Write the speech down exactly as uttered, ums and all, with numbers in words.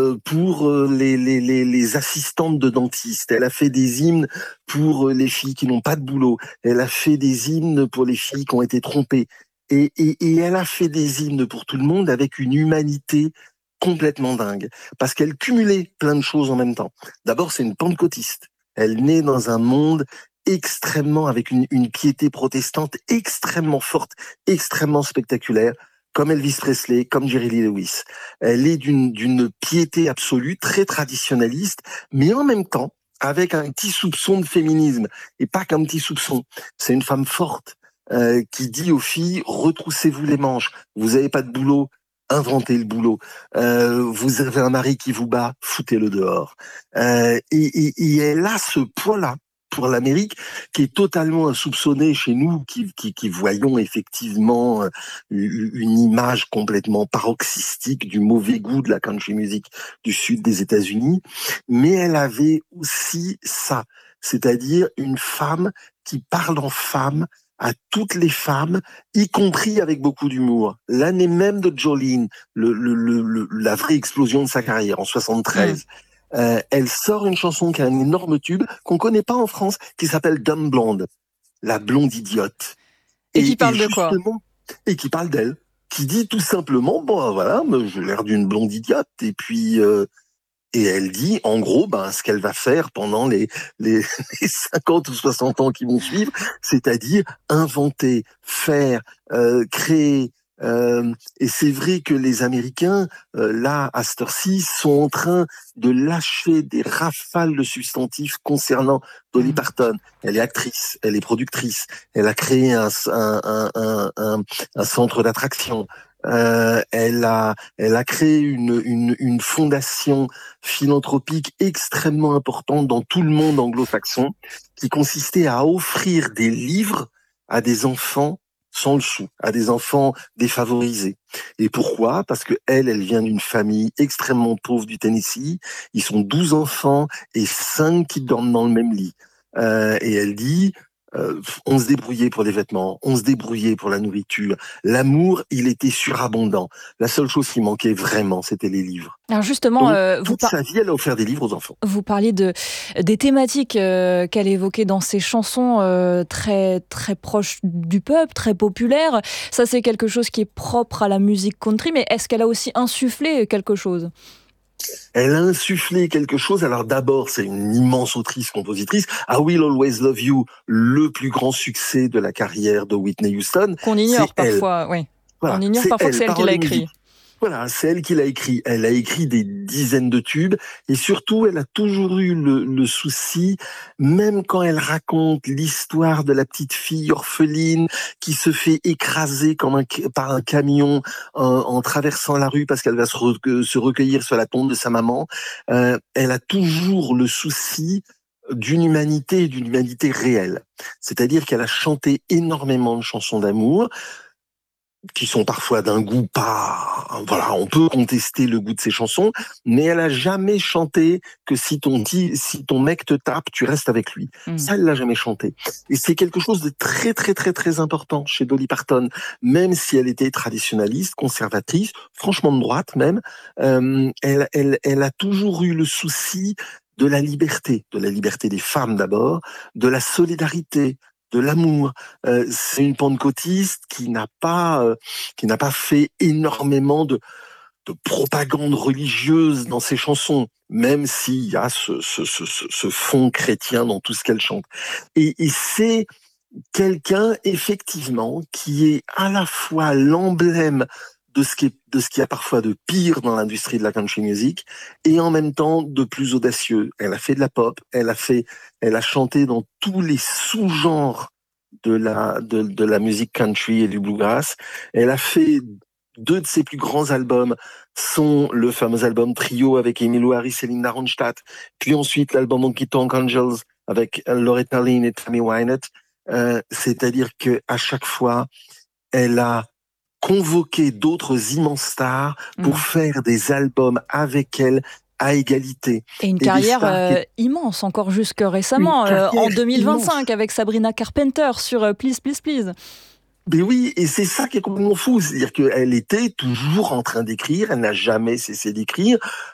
euh, pour euh, les, les, les, les assistantes de dentistes. Elle a fait des hymnes pour euh, les filles qui n'ont pas de boulot. Elle a fait des hymnes pour les filles qui ont été trompées. Et, et, et elle a fait des hymnes pour tout le monde avec une humanité complètement dingue. Parce qu'elle cumulait plein de choses en même temps. D'abord, c'est une pentecôtiste. Elle naît dans un monde extrêmement, avec une, une piété protestante extrêmement forte, extrêmement spectaculaire, comme Elvis Presley, comme Jerry Lee Lewis. Elle est d'une, d'une piété absolue, très traditionnaliste, mais en même temps, avec un petit soupçon de féminisme, et pas qu'un petit soupçon. C'est une femme forte, euh, qui dit aux filles, retroussez-vous les manches, vous avez pas de boulot, inventez le boulot. Euh, vous avez un mari qui vous bat, foutez-le dehors. Euh, et, et, et elle a ce poids-là pour l'Amérique qui est totalement insoupçonné chez nous, qui, qui, qui voyons effectivement une image complètement paroxystique du mauvais goût de la country music du sud des États-Unis. Mais elle avait aussi ça, c'est-à-dire une femme qui parle en femme à toutes les femmes, y compris avec beaucoup d'humour. L'année même de Jolene, le, le, le, la vraie explosion de sa carrière, en soixante-treize, mmh. Euh, elle sort une chanson qui a un énorme tube qu'on connaît pas en France, qui s'appelle Dumb Blonde, la blonde idiote. Et, et qui parle et de quoi? Et qui parle d'elle, qui dit tout simplement, bon voilà, j'ai l'air d'une blonde idiote. Et puis, euh, et elle dit, en gros, ben ce qu'elle va faire pendant les, les les cinquante ou soixante ans qui vont suivre, c'est-à-dire inventer, faire, euh, créer. Euh, et c'est vrai que les Américains, euh, là, à cette heure-ci, sont en train de lâcher des rafales de substantifs concernant Dolly Parton. Elle est actrice, elle est productrice, elle a créé un, un, un, un, un, un centre d'attraction. Euh, elle a, elle a créé une, une, une fondation philanthropique extrêmement importante dans tout le monde anglo-saxon, qui consistait à offrir des livres à des enfants sans le sou, à des enfants défavorisés. Et pourquoi? Parce que elle, elle vient d'une famille extrêmement pauvre du Tennessee. Ils sont douze enfants et cinq qui dorment dans le même lit. Euh, et elle dit, euh, on se débrouillait pour les vêtements, on se débrouillait pour la nourriture. L'amour, il était surabondant. La seule chose qui manquait vraiment, c'était les livres. Alors justement, Donc, euh, toute vous par... sa vie, elle a offert des livres aux enfants. Vous parliez de, des thématiques euh, qu'elle évoquait dans ses chansons euh, très, très proches du peuple, très populaires. Ça, c'est quelque chose qui est propre à la musique country, mais est-ce qu'elle a aussi insufflé quelque chose ? Elle a insufflé quelque chose. Alors d'abord, c'est une immense autrice, compositrice. I Will Always Love You, le plus grand succès de la carrière de Whitney Houston. Qu'on ignore parfois, oui. Voilà, On ignore parfois elle, que c'est elle qui l'a écrit. Voilà, c'est elle qui l'a écrit. Elle a écrit des dizaines de tubes et surtout, elle a toujours eu le, le souci, même quand elle raconte l'histoire de la petite fille orpheline qui se fait écraser comme un, par un camion en, en traversant la rue parce qu'elle va se, re, se recueillir sur la tombe de sa maman. Euh, elle a toujours le souci d'une humanité et d'une humanité réelle. C'est-à-dire qu'elle a chanté énormément de chansons d'amour, qui sont parfois d'un goût pas, voilà, on peut contester le goût de ces chansons, mais elle a jamais chanté que si ton si ton mec te tape, tu restes avec lui. Mmh. Ça, elle l'a jamais chanté. Et c'est quelque chose de très très très très important chez Dolly Parton, même si elle était traditionnaliste, conservatrice, franchement de droite même, euh, elle elle elle a toujours eu le souci de la liberté, de la liberté des femmes d'abord, de la solidarité, de l'amour. Euh, c'est une pentecôtiste qui n'a pas, euh, qui n'a pas fait énormément de, de propagande religieuse dans ses chansons, même s'il y a ce, ce, ce, ce fond chrétien dans tout ce qu'elle chante. Et, et c'est quelqu'un, effectivement, qui est à la fois l'emblème de ce qui est, de ce qu'il y a parfois de pire dans l'industrie de la country music et en même temps de plus audacieux. Elle a fait de la pop, elle a fait, elle a chanté dans tous les sous-genres de la, de, de la musique country et du bluegrass. Elle a fait deux de ses plus grands albums sont le fameux album Trio avec Emmylou Harris et Linda Ronstadt, puis ensuite l'album Honky Tonk Angels avec Loretta Lynn et Tammy Wynette. Euh, c'est-à-dire que à chaque fois, elle a convoqué d'autres immenses stars pour mmh. faire des albums avec elle à égalité. Et une et carrière euh, qui... immense, encore jusque récemment, euh, en deux mille vingt-cinq, immense. Avec Sabrina Carpenter sur euh, Please, Please, Please. Mais oui, et c'est ça qui est complètement fou, c'est-à-dire qu'elle était toujours en train d'écrire, elle n'a jamais cessé d'écrire.